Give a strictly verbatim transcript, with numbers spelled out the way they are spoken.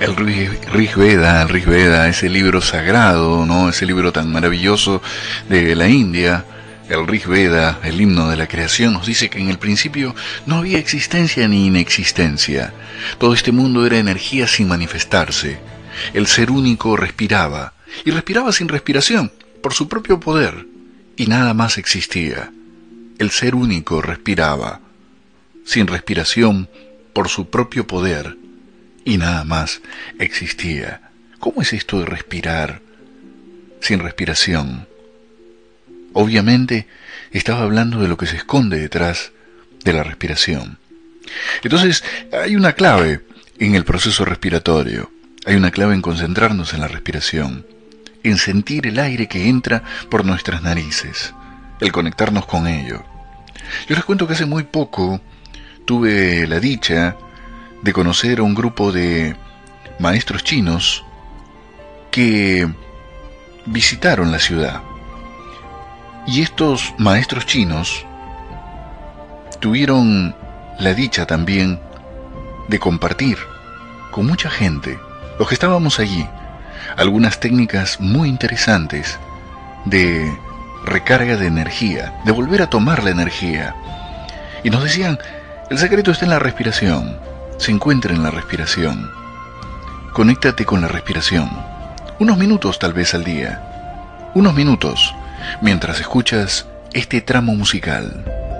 El Rig Veda, el Rig Veda, ese libro sagrado, ¿no? Ese libro tan maravilloso de la India, el Rig Veda, el himno de la creación, nos dice que en el principio no había existencia ni inexistencia. Todo este mundo era energía sin manifestarse. El ser único respiraba, y respiraba sin respiración, por su propio poder, y nada más existía. El ser único respiraba, sin respiración, por su propio poder, y nada más existía. ¿Cómo es esto de respirar sin respiración? Obviamente estaba hablando de lo que se esconde detrás de la respiración. Entonces hay una clave en el proceso respiratorio, hay una clave en concentrarnos en la respiración, en sentir el aire que entra por nuestras narices, el conectarnos con ello. Yo les cuento que hace muy poco tuve la dicha de conocer a un grupo de maestros chinos que visitaron la ciudad. Y estos maestros chinos tuvieron la dicha también de compartir con mucha gente, los que estábamos allí, algunas técnicas muy interesantes de recarga de energía, de volver a tomar la energía. Y nos decían, el secreto está en la respiración. Se encuentra en la respiración. Conéctate con la respiración. Unos minutos tal vez al día. Unos minutos mientras escuchas este tramo musical.